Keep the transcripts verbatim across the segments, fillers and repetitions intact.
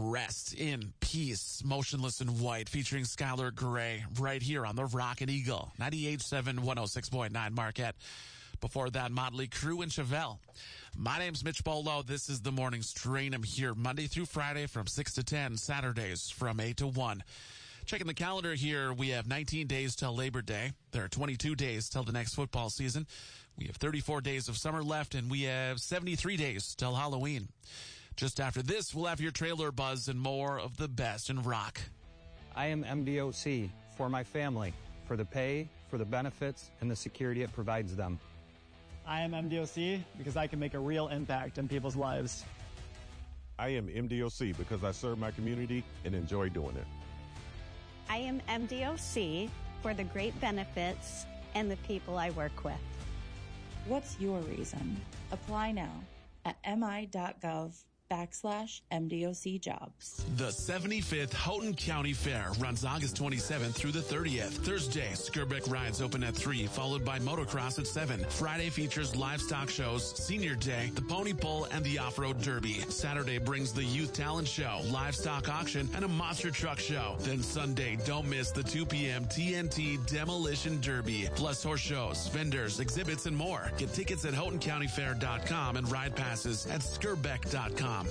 Rest in Peace, Motionless in White, featuring Skylar Grey, right here on the Rockin' Eagle, ninety-eight point seven, one oh six point nine Marquette. Before that, Motley Crue and Chevelle. My name's Mitch Bolo. This is the Morning Strain. I'm here Monday through Friday from six to ten, Saturdays from eight to one. Checking the calendar here, we have nineteen days till Labor Day. There are twenty-two days till the next football season. We have thirty-four days of summer left, and we have seventy-three days till Halloween. Just after this, we'll have your trailer buzz and more of the best in rock. I am M D O C for my family, for the pay, for the benefits, and the security it provides them. I am M D O C because I can make a real impact in people's lives. I am M D O C because I serve my community and enjoy doing it. I am M D O C for the great benefits and the people I work with. What's your reason? Apply now at mi.gov backslash MDOC jobs. The seventy-fifth Houghton County Fair runs August twenty-seventh through the thirtieth. Thursday, Skirbeck rides open at three, followed by motocross at seven. Friday features livestock shows, Senior Day, the Pony Pull, and the Off-Road Derby. Saturday brings the Youth Talent Show, livestock auction, and a monster truck show. Then Sunday, don't miss the two p.m. T N T Demolition Derby, plus horse shows, vendors, exhibits, and more. Get tickets at houghton county fair dot com and ride passes at skirbeck dot com.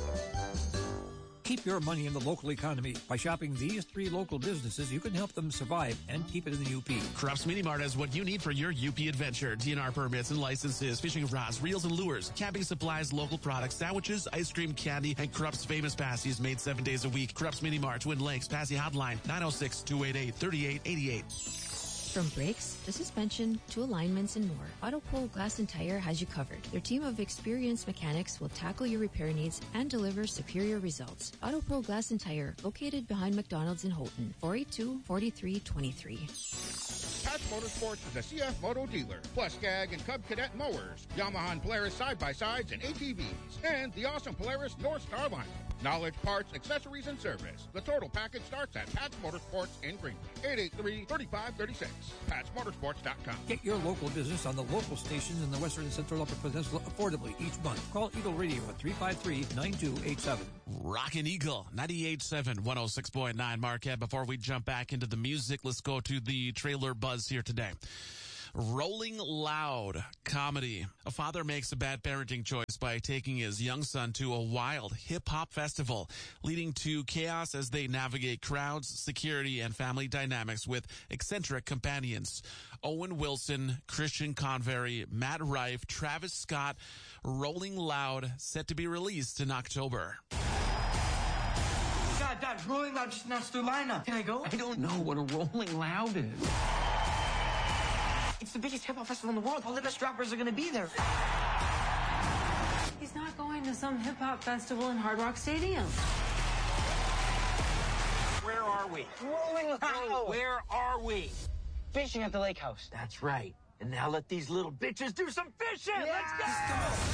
Keep your money in the local economy. By shopping these three local businesses, you can help them survive and keep it in the U P. Krupp's Mini Mart has what you need for your U P adventure. D N R permits and licenses, fishing rods, reels and lures, camping supplies, local products, sandwiches, ice cream, candy, and Krupp's famous pasties made seven days a week. Krupp's Mini Mart, Twin Lakes, Passy Hotline, nine oh six, two eight eight, three eight eight eight. From brakes to suspension to alignments and more, AutoPro Glass and Tire has you covered. Their team of experienced mechanics will tackle your repair needs and deliver superior results. AutoPro Glass and Tire, located behind McDonald's in Houghton, four eight two, four three two three. Patch Motorsports is a C F Moto dealer, plus Skag and Cub Cadet mowers, Yamaha and Polaris side-by-sides and A T Vs, and the awesome Polaris North Star line. Knowledge, parts, accessories, and service. The total package starts at Patch Motorsports in Greenwood. eight eight three, three five three six. patch motorsports dot com. Get your local business on the local stations in the Western and Central Upper Peninsula affordably each month. Call Eagle Radio at three five three, nine two eight seven. Rockin' Eagle, ninety-eight point seven, one oh six point nine Marquette. Before we jump back into the music, let's go to the trailer buzz here today. Rolling Loud comedy. A father makes a bad parenting choice by taking his young son to a wild hip-hop festival, leading to chaos as they navigate crowds, security, and family dynamics with eccentric companions. Owen Wilson, Christian Convery, Matt Rife, Travis Scott. Rolling Loud, set to be released in October. God, Dad, Rolling Loud just announced their lineup. Can I go? I don't know what a Rolling Loud is. It's the biggest hip-hop festival in the world. All the best rappers are going to be there. He's not going to some hip-hop festival in Hard Rock Stadium. Where are we? Rolling Loud. Where are we? Fishing at the lake house. That's right. And now let these little bitches do some fishing. Yeah. Let's go!